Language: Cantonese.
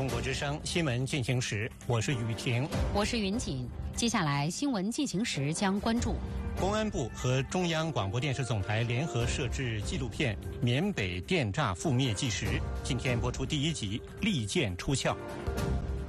中国之声新闻进行时，我是雨婷， 我是云锦。接下来新闻进行时将关注公安部和中央广播电视总台联合摄制纪录片《缅北电诈覆灭纪实》，今天播出第1集《利剑出鞘》。